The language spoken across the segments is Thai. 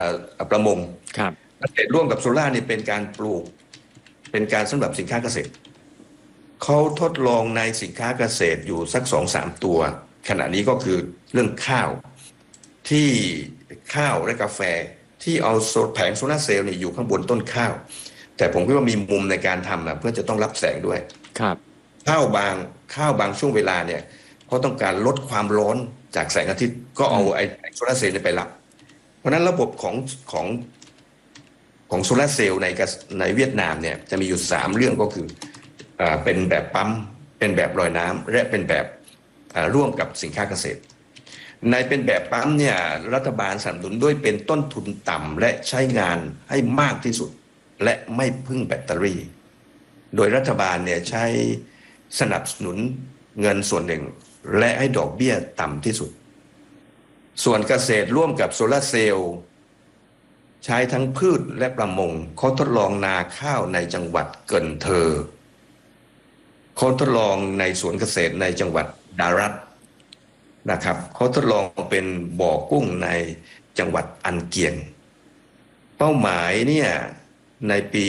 ประมงครับเกษตรร่วมกับโซล่าร์นี่เป็นการปลูกเป็นการสำหรับสินค้าเกษตรเขาทดลองในสินค้าเกษตรอยู่สักสองสามตัวขณะนี้ก็คือเรื่องข้าวที่ข้าวและกาแฟที่เอาแผงโซลาร์เซลล์นี่อยู่ข้างบนต้นข้าวแต่ผมคิดว่ามีมุมในการทำนะเพื่อจะต้องรับแสงด้วยครับข้าวบางข้าวบางช่วงเวลาเนี่ยเขาต้องการลดความร้อนจากแสงอาทิตย์ก็เอาไอ้โซลาร์เซลล์ไปรับเพราะฉะนั้นระบบของของโซลาร์เซลล์ในเวียดนามเนี่ยจะมีอยู่3เรื่องก็คือเป็นแบบปั๊มเป็นแบบลอยน้ำและเป็นแบบร่วมกับสินค้าเกษตรในเป็นแบบปั๊มเนี่ยรัฐบาลสนับสนุนด้วยเป็นต้นทุนต่ำและใช้งานให้มากที่สุดและไม่พึ่งแบตเตอรี่โดยรัฐบาลเนี่ยใช้สนับสนุนเงินส่วนหนึ่งและให้ดอกเบี้ยต่ำที่สุดส่วนเกษตรร่วมกับโซลาร์เซลล์ใช้ทั้งพืชและประมงเขาทดลองนาข้าวในจังหวัดเกินเธอเขาทดลองในสวนเกษตรในจังหวัดดารัตนะครับเขาทดลองเป็นบ่อกุ้งในจังหวัดอันเกียงเป้าหมายเนี่ยในปี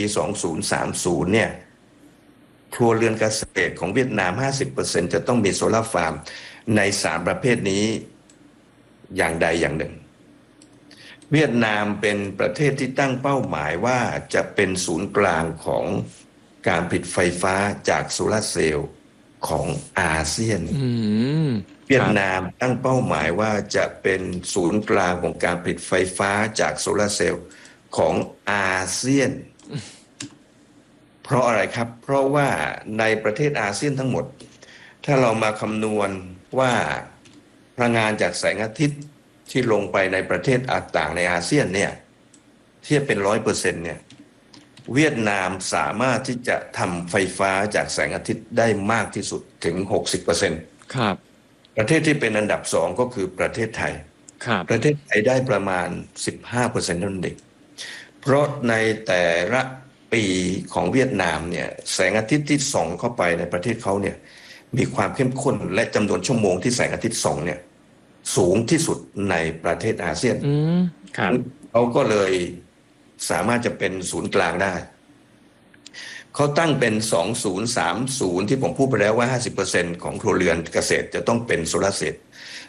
2030เนี่ยครัวเรือนเกษตรของเวียดนาม 50% จะต้องมีโซลาร์ฟาร์มใน3ประเภทนี้อย่างใดอย่างหนึ่งเวียดนามเป็นประเทศที่ตั้งเป้าหมายว่าจะเป็นศูนย์กลางของการผลิตไฟฟ้าจากโซลาร์เซลล์ของอาเซียนเวียดนามตั้งเป้าหมายว่าจะเป็นศูนย์กลางของการผลิตไฟฟ้าจากโซลาร์เซลล์ของอาเซียนเพราะอะไรครับเพราะว่าในประเทศอาเซียนทั้งหมดถ้าเรามาคำนวณว่าพลังงานจากแสงอาทิตย์ที่ลงไปในประเทศต่างๆในอาเซียนเนี่ยเทียบเป็น 100% เนี่ยเวียดนามสามารถที่จะทำไฟฟ้าจากแสงอาทิตย์ได้มากที่สุดถึง 60% ครับประเทศที่เป็นอันดับ2ก็คือประเทศไทยครับประเทศไทยได้ประมาณ 15% เท่านั้นเองเพราะในแต่ละปีของเวียดนามเนี่ยแสงอาทิตย์ที่ส่องเข้าไปในประเทศเขาเนี่ยมีความเข้มข้นและจำนวนชั่วโมงที่แสงอาทิตย์ส่องเนี่ยสูงที่สุดในประเทศอาเซียนครับเขาก็เลยสามารถจะเป็นศูนย์กลางได้เขาตั้งเป็น2030ที่ผมพูดไปแล้วว่า 50% ของครัวเรือนเกษตรจะต้องเป็นโซลาร์เซลล์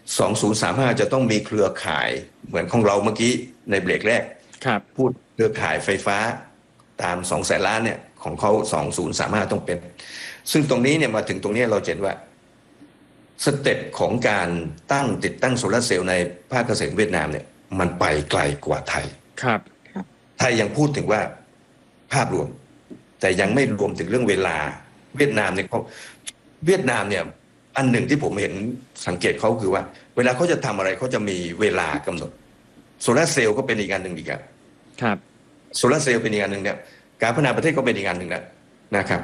2035จะต้องมีเครือข่ายเหมือนของเราเมื่อกี้ในเบรกแรกพูดเครือข่ายไฟฟ้าตาม200,000 ล้านเนี่ยของเขา2035ต้องเป็นซึ่งตรงนี้เนี่ยมาถึงตรงนี้เราเห็นว่าสเต็ปของการติดตั้งโซลาร์เซลล์ในภาคเกษตรเวียดนามเนี่ยมันไปไกลกว่าไทยครับไทยยังพูดถึงว่าภาพรวมแต่ยังไม่รวมถึงเรื่องเวลาเวียดนามเนี่ยอันหนึ่งที่ผมเห็นสังเกตเขาคือว่าเวลาเขาจะทำอะไรเขาจะมีเวลากำหนดโซลาร์เซลล์ก็เป็นอีกอันหนึ่งอีกครับโซลาร์เซลล์เป็นอีกอันหนึ่งเนี่ยการพัฒนาประเทศก็เป็นอีกอันหนึ่งนะครับ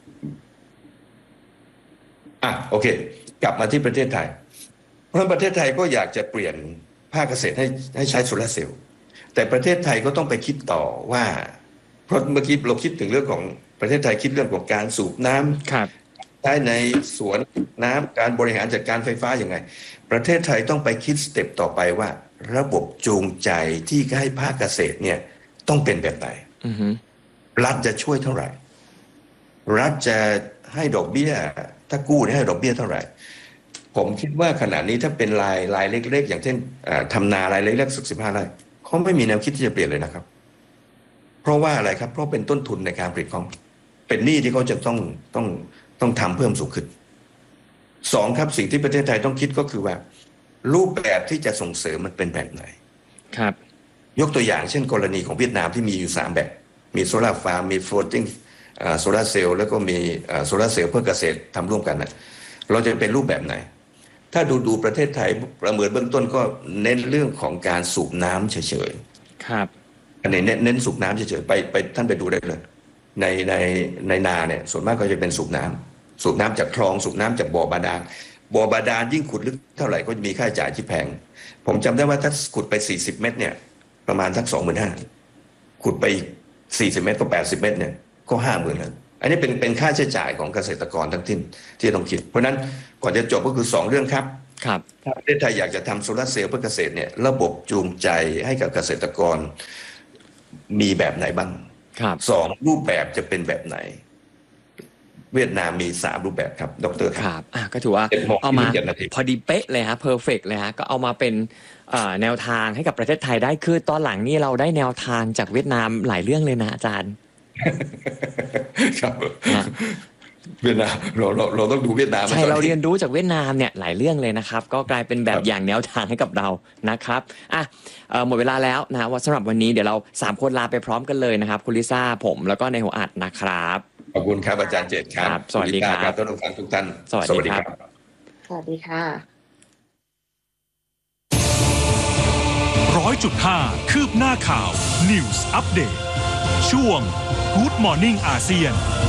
โอเคกลับมาที่ประเทศไทยเพราะประเทศไทยก็อยากจะเปลี่ยนภาคเกษตรให้ใช้โซลาร์เซลล์แต่ประเทศไทยก็ต้องไปคิดต่อว่าเพราะเมื่อกี้เราคิดถึงเรื่องของประเทศไทยคิดเรื่องของการสูบน้ำใช้ในสวนน้ำการบริหารจัดการไฟฟ้าอย่างไงประเทศไทยต้องไปคิดสเต็ปต่อไปว่าระบบจูงใจที่ให้ภาคเกษตรเนี่ยต้องเป็นแบบไหนรัฐจะช่วยเท่าไหร่รัฐจะให้ดอกเบี้ยถ้ากู้ให้ดอกเบี้ยเท่าไหร่ผมคิดว่าขณะนี้ถ้าเป็นรายเล็กๆอย่างเช่นทำนารายเล็กๆ15 ไร่เขาไม่มีแนวคิดที่จะเปลี่ยนเลยนะครับเพราะว่าอะไรครับเพราะเป็นต้นทุนในการผลิตของเป็นหนี้ที่เขาจะต้องทำเพิ่มสูงขึ้น2ครับสิ่งที่ประเทศไทยต้องคิดก็คือว่ารูปแบบที่จะส่งเสริมมันเป็นแบบไหนครับยกตัวอย่างเช่นกรณีของเวียดนามที่มีอยู่3แบบมีโซลาร์ฟาร์มมี floating โซลาร์เซลล์แล้วก็มีโซลาร์เซลล์เพื่อเกษตรทำร่วมกันนะเราจะเป็นรูปแบบไหนถ้าดูประเทศไทยประเมินเบื้องต้นก็เน้นเรื่องของการสูบน้ำเฉยๆครับอันนี้เน้นสูบน้ำเฉยๆไปท่านไปดูได้เลยในนาเนี่ยส่วนมากก็จะเป็นสูบน้ำจากคลองสูบน้ำจากบ่อบาดาลยิ่งขุดลึกเท่าไหร่ก็จะมีค่าใช้จ่ายที่แพงผมจำได้ว่าถ้าขุดไป40 เมตรเนี่ยประมาณสัก 25,000 ขุดไป40 เมตรก็80 เมตรเนี่ยก็50,000แล้วอันนี้เป็นค่าใช้จ่ายของเกษตรกรทั้งที่ต้องคิดเพราะนั้นก่อนจะจบก็คือ2 เรื่องครับครับถ้าประเทศไทยอยากจะทำโซลาร์เซลล์เพื่อเกษตรเนี่ยระบบจูงใจให้กับเกษตรกรมีแบบไหนบ้างครับสองรูปแบบจะเป็นแบบไหน เวียดนามมี3รูปแบบครับดรคครับ รับก็ถือว่า 7 โมงเอามา 27 นาทีพอดีเป๊ะเลยฮะเพอร์เฟกเลยฮะก็เอามาเป็นแนวทางให้กับประเทศไทยได้คือตอนหลังนี่เราได้แนวทางจากเวียดนามหลายเรื่องเลยนะอาจารย์ครับฮะเวียดนามเราต้องดูเวียดนามใช่ตอนเรานี้เรียนรู้จากเวียดนามเนี่ยหลายเรื่องเลยนะครับ ก็กลายเป็นแบบครับอย่างแนวทางให้กับเรานะครับหมดเวลาแล้วนะว่าสำหรับวันนี้เดี๋ยวเรา3คนลาไปพร้อมกันเลยนะครับคุณลิซ่าผมแล้วก็ในหัวอัดนะครับขอบคุณครับอาจารย์เจตครัครับ บสวัสดีครับครับท่านผู้ฟังทุกท่านสวัสดีครับสวัสดีค่ะ 100.5 คืบหน้าข่าว News Update ช่วง Good Morning อาเซียน